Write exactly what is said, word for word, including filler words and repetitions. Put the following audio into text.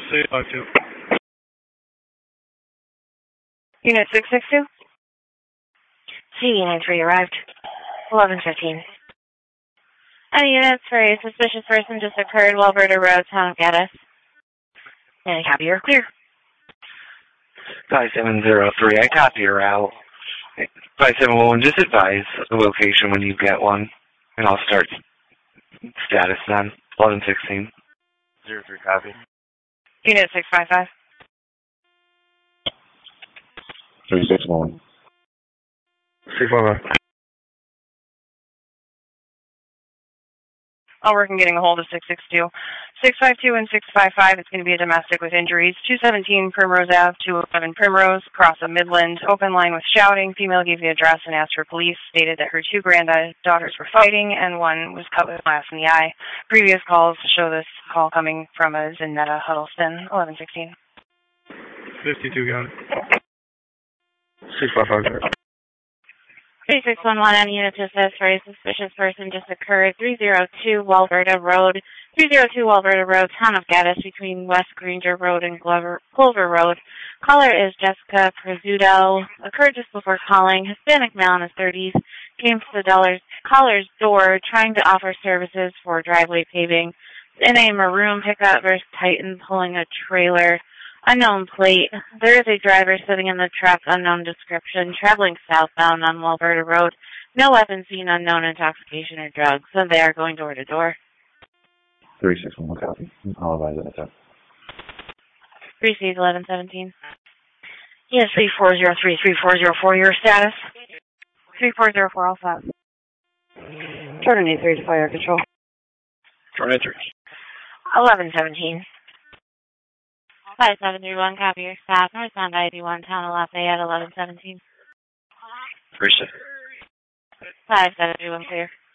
six five two. Unit six six two? C nine three arrived. eleven fifteen. Any units for a suspicious person just occurred, Walberta Road, Town of Gaddis. And copy, you're clear. five seven zero three, I copy your route. five seven one one, just advise the location when you get one, and I'll start status then. eleven sixteen. zero three, copy. Unit six five five. three six one. six one one. I'll work on getting a hold of six six two. six five two and six five five, it's going to be a domestic with injuries. two seventeen Primrose Ave, two eleven Primrose, across a Midland, open line with shouting. Female gave the address and asked for police, stated that her two granddaughters were fighting and one was cut with glass in the eye. Previous calls show this call coming from a Zinetta Huddleston, eleven sixteen. fifty-two, got it. six five five zero. three six one one on unit to says for a suspicious person just occurred. three oh two Walberta Road. three oh two Walberta Road, Town of Gaddis, between West Granger Road and Glover, Clover Road. Caller is Jessica Prezzuto. Occurred just before calling. Hispanic male in his thirties. Came to the dollar's, caller's door trying to offer services for driveway paving. In a maroon pickup versus Titan pulling a trailer. Unknown plate. There is a driver sitting in the truck, unknown description, traveling southbound on Walberta Road. No weapon seen, unknown intoxication or drugs. So they are going door to door. three six one, copy. I'll advise it. That's three C's eleven seventeen. Yes, three four zero three, three four zero four, your status? three four zero four, all set. Jordan eight three to fire control. Jordan three. eleven seventeen. five seven three one, copy your staff. Northbound I eighty-one, Town of Lafayette, eleven seventeen. Three six. five seven three one, clear.